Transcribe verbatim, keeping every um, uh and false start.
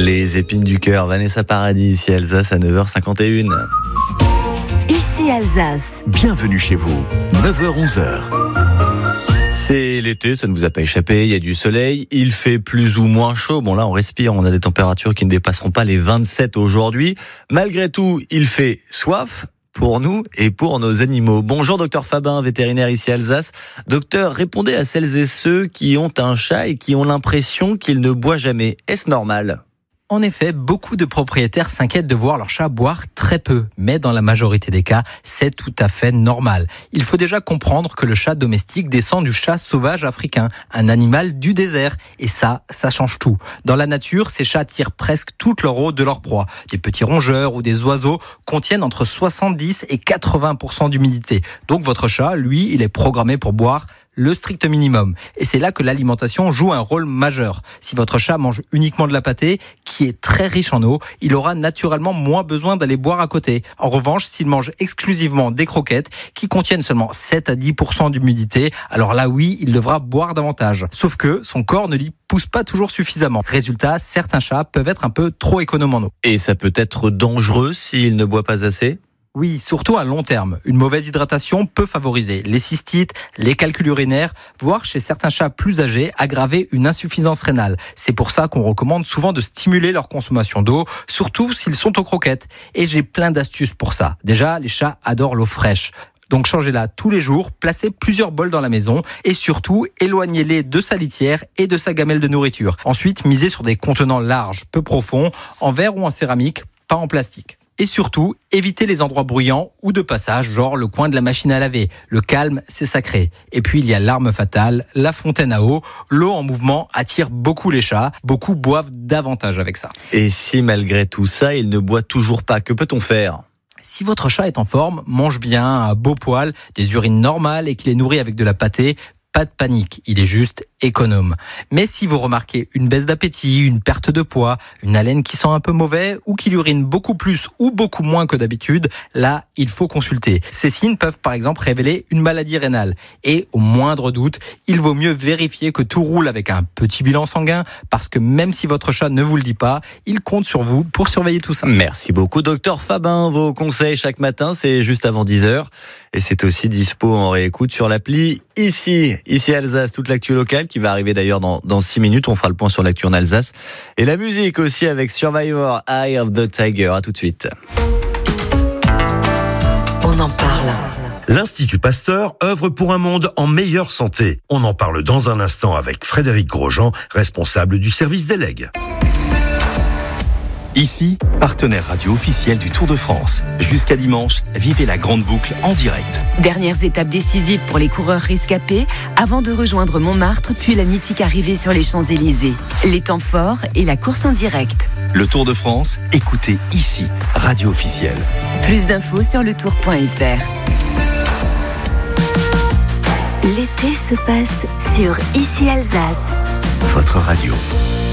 Les épines du cœur, Vanessa Paradis, ici Alsace à neuf heures cinquante et une. Ici Alsace. Bienvenue chez vous, neuf heures onze heures. C'est l'été, ça ne vous a pas échappé, il y a du soleil, il fait plus ou moins chaud. Bon là on respire, on a des températures qui ne dépasseront pas les vingt-sept aujourd'hui. Malgré tout, il fait soif pour nous et pour nos animaux. Bonjour docteur Fabin, vétérinaire ici à Alsace. Docteur, répondez à celles et ceux qui ont un chat et qui ont l'impression qu'il ne boit jamais. Est-ce normal ? En effet, beaucoup de propriétaires s'inquiètent de voir leur chat boire très peu. Mais dans la majorité des cas, c'est tout à fait normal. Il faut déjà comprendre que le chat domestique descend du chat sauvage africain, un animal du désert. Et ça, ça change tout. Dans la nature, ces chats tirent presque toute leur eau de leur proie. Des petits rongeurs ou des oiseaux contiennent entre soixante-dix et quatre-vingts pour cent d'humidité. Donc votre chat, lui, il est programmé pour boire le strict minimum. Et c'est là que l'alimentation joue un rôle majeur. Si votre chat mange uniquement de la pâtée, qui est très riche en eau, il aura naturellement moins besoin d'aller boire à côté. En revanche, s'il mange exclusivement des croquettes, qui contiennent seulement sept à dix pour cent d'humidité, alors là oui, il devra boire davantage. Sauf que son corps ne lui pousse pas toujours suffisamment. Résultat, certains chats peuvent être un peu trop économes en eau. Et ça peut être dangereux s'il ne boit pas assez ? Oui, surtout à long terme. Une mauvaise hydratation peut favoriser les cystites, les calculs urinaires, voire chez certains chats plus âgés, aggraver une insuffisance rénale. C'est pour ça qu'on recommande souvent de stimuler leur consommation d'eau, surtout s'ils sont aux croquettes. Et j'ai plein d'astuces pour ça. Déjà, les chats adorent l'eau fraîche. Donc changez-la tous les jours, placez plusieurs bols dans la maison et surtout éloignez-les de sa litière et de sa gamelle de nourriture. Ensuite, misez sur des contenants larges, peu profonds, en verre ou en céramique, pas en plastique. Et surtout, évitez les endroits bruyants ou de passage, genre le coin de la machine à laver. Le calme, c'est sacré. Et puis, il y a l'arme fatale, la fontaine à eau. L'eau en mouvement attire beaucoup les chats. Beaucoup boivent davantage avec ça. Et si malgré tout ça, il ne boit toujours pas, que peut-on faire ? Si votre chat est en forme, mange bien, un beau poil, des urines normales et qu'il est nourri avec de la pâtée, pas de panique, il est juste économe. Mais si vous remarquez une baisse d'appétit, une perte de poids, une haleine qui sent un peu mauvais ou qu'il urine beaucoup plus ou beaucoup moins que d'habitude, là, il faut consulter. Ces signes peuvent par exemple révéler une maladie rénale. Et au moindre doute, il vaut mieux vérifier que tout roule avec un petit bilan sanguin parce que même si votre chat ne vous le dit pas, il compte sur vous pour surveiller tout ça. Merci beaucoup docteur Fabin. Vos conseils chaque matin, c'est juste avant dix heures. Et c'est aussi dispo en réécoute sur l'appli ici, ici Alsace, toute l'actu locale qui va arriver d'ailleurs dans, dans six minutes. On fera le point sur l'actu en Alsace. Et la musique aussi avec Survivor, Eye of the Tiger. À tout de suite. On en parle. L'Institut Pasteur œuvre pour un monde en meilleure santé. On en parle dans un instant avec Frédéric Grosjean, responsable du service des legs. Ici, partenaire radio officiel du Tour de France. Jusqu'à dimanche, vivez la grande boucle en direct. Dernières étapes décisives pour les coureurs rescapés avant de rejoindre Montmartre puis la mythique arrivée sur les Champs-Élysées. Les temps forts et la course en direct. Le Tour de France, écoutez ici, radio officielle. Plus d'infos sur le tour point f r. L'été se passe sur Ici Alsace. Votre radio.